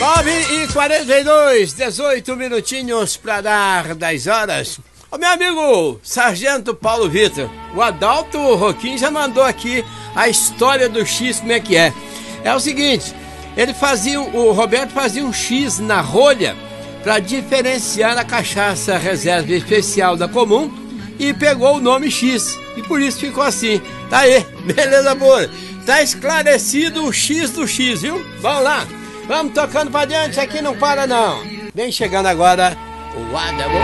9h42, 18 minutinhos para dar 10 horas. Ô meu amigo Sargento Paulo Vitor, o Adalto Roquim já mandou aqui a história do X, como é que é. É o seguinte, o Roberto fazia um X na rolha para diferenciar a cachaça reserva especial da comum e pegou o nome X, e por isso ficou assim. Tá aí, beleza boa. Tá esclarecido o X do X, viu? Vamos lá, vamos tocando pra diante, aqui não para não. Vem chegando agora o Adamo.